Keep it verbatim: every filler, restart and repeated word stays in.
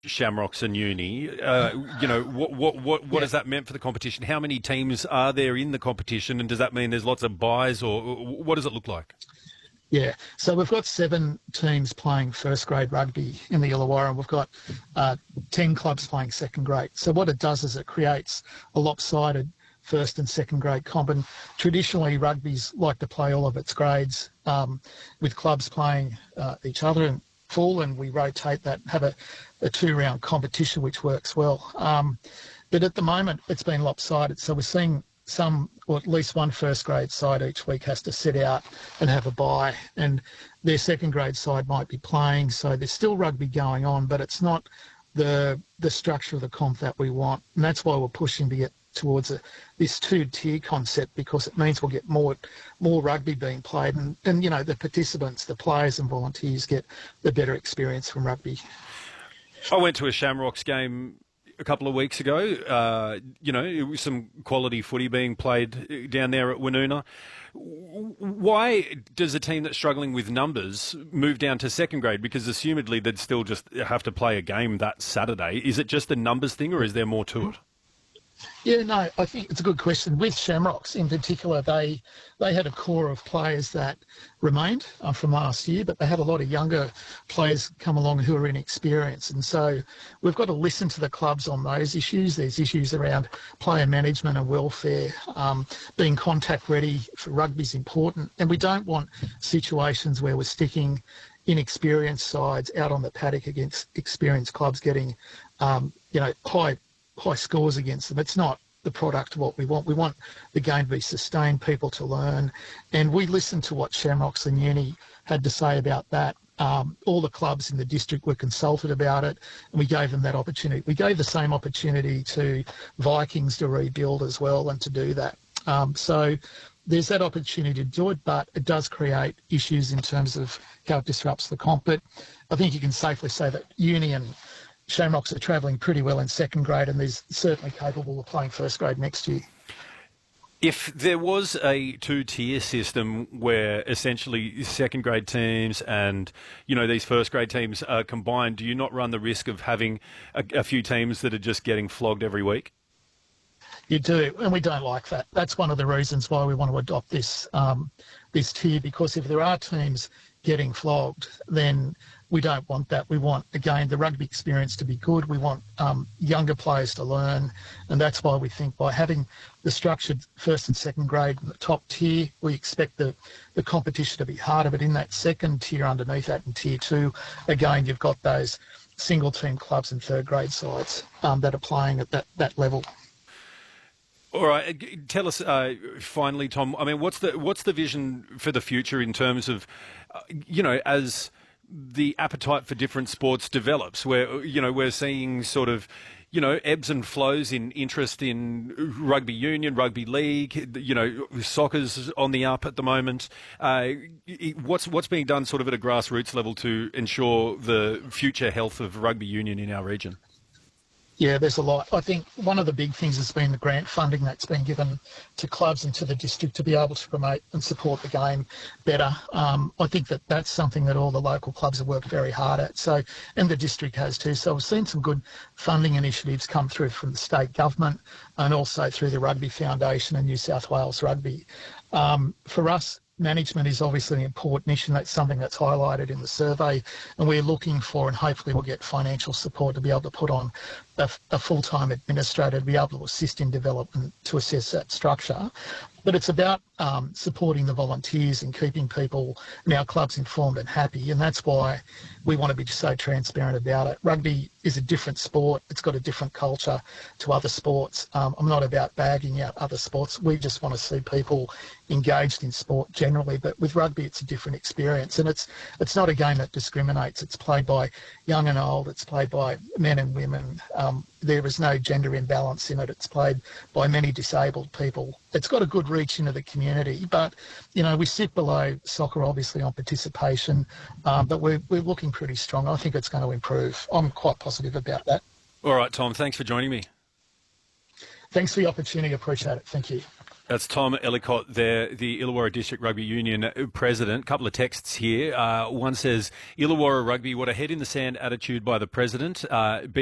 Shamrocks and Uni. Uh, you know, what what what, what Yeah. has that meant for the competition? How many teams are there in the competition, and does that mean there's lots of buys, or what does it look like? Yeah, so we've got seven teams playing first grade rugby in the Illawarra, and we've got uh, ten clubs playing second grade. So what it does is it creates a lopsided first and second grade comp. And traditionally, rugby's like to play all of its grades um, with clubs playing uh, each other in full, and we rotate that, have a, a two-round competition, which works well. Um, but at the moment, it's been lopsided. So we're seeing some, or at least one first grade side each week has to sit out and have a bye, and their second grade side might be playing. So there's still rugby going on, but it's not the the structure of the comp that we want. And that's why we're pushing to get towards a, this two-tier concept, because it means we'll get more more rugby being played, and, and you know, the participants, the players and volunteers get the better experience from rugby. I went to a Shamrocks game a couple of weeks ago. Uh, you know, it was some quality footy being played down there at Woonona. Why does a team that's struggling with numbers move down to second grade? Because assumedly they'd still just have to play a game that Saturday. Is it just a numbers thing, or is there more to it? Yeah, no, I think it's a good question. With Shamrocks in particular, they they had a core of players that remained uh, from last year, but they had a lot of younger players come along who are inexperienced. And so we've got to listen to the clubs on those issues. There's issues around player management and welfare. Um, being contact ready for rugby is important. And we don't want situations where we're sticking inexperienced sides out on the paddock against experienced clubs getting, um, you know, high high scores against them. It's not the product of what we want. We want the game to be sustained, people to learn. And we listened to what Shamrocks and Uni had to say about that. Um, all the clubs in the district were consulted about it, and we gave them that opportunity. We gave the same opportunity to Vikings to rebuild as well and to do that. Um, so there's that opportunity to do it, but it does create issues in terms of how it disrupts the comp. But I think you can safely say that Uni and Shamrocks are travelling pretty well in second grade, and they're certainly capable of playing first grade next year. If there was a two-tier system where essentially second grade teams and, you know, these first grade teams are combined, do you not run the risk of having a, a few teams that are just getting flogged every week? You do, and we don't like that. That's one of the reasons why we want to adopt this um, this tier, because if there are teams getting flogged, then we don't want that. We want, again, the rugby experience to be good. We want um, younger players to learn, and that's why we think by having the structured first and second grade in the top tier, we expect the, the competition to be harder. But in that second tier underneath that, in tier two, again, you've got those single team clubs and third grade sides um, that are playing at that, that level. All right, tell us uh, finally, Tom. I mean, what's the what's the vision for the future in terms of, uh, you know, as the appetite for different sports develops, where, you know, we're seeing sort of, you know, ebbs and flows in interest in rugby union, rugby league, you know, soccer's on the up at the moment. Uh, what's what's being done sort of at a grassroots level to ensure the future health of rugby union in our region? Yeah, there's a lot. I think one of the big things has been the grant funding that's been given to clubs and to the district to be able to promote and support the game better. Um, I think that that's something that all the local clubs have worked very hard at. So, and the district has too. So we've seen some good funding initiatives come through from the state government and also through the Rugby Foundation and New South Wales Rugby. Um, for us, management is obviously an important issue, and that's something that's highlighted in the survey, and we're looking for, and hopefully we'll get financial support to be able to put on a, a full-time administrator to be able to assist in development to assess that structure. But it's about um, supporting the volunteers and keeping people in our clubs informed and happy, and that's why we want to be so transparent about it. Rugby is a different sport. It's got a different culture to other sports. Um, I'm not about bagging out other sports. We just want to see people engaged in sport generally, but with rugby it's a different experience, and it's it's not a game that discriminates. It's played by young and old. It's played by men and women. Um, there is no gender imbalance in it. It's played by many disabled people. It's got a good reach into the community, but, you know, we sit below soccer obviously on participation, um, but we're, we're looking pretty strong. I think it's going to improve. I'm quite positive about that. All right, Tom, thanks for joining me. Thanks for the opportunity. I appreciate it. Thank you. That's Tom Ellicott there, the Illawarra District Rugby Union president. A couple of texts here. Uh, one says, Illawarra Rugby, what a head in the sand attitude by the president. Uh,